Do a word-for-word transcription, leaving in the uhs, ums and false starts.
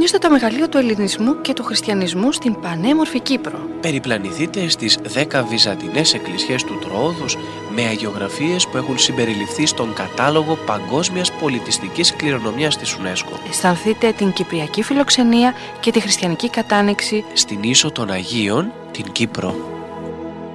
Διονύστε το μεγαλείο του ελληνισμού και του χριστιανισμού στην πανέμορφη Κύπρο. Περιπλανηθείτε στις δέκα βυζαντινές εκκλησιές του Τροόδους με αγιογραφίες που έχουν συμπεριληφθεί στον κατάλογο παγκόσμιας πολιτιστικής κληρονομιάς της UNESCO. Αισθανθείτε την κυπριακή φιλοξενία και τη χριστιανική κατάνοιξη στην Ίσο των Αγίων, την Κύπρο.